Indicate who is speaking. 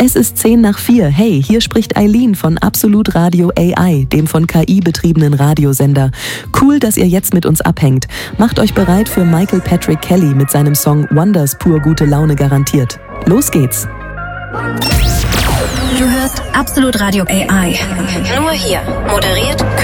Speaker 1: Es ist 4:10. Hey, hier spricht Eileen von Absolut Radio AI, dem von KI betriebenen Radiosender. Cool, dass ihr jetzt mit uns abhängt. Macht euch bereit für Michael Patrick Kelly mit seinem Song Wonders, pur gute Laune garantiert. Los geht's!
Speaker 2: Du hörst Absolut Radio AI. Nur hier. Moderiert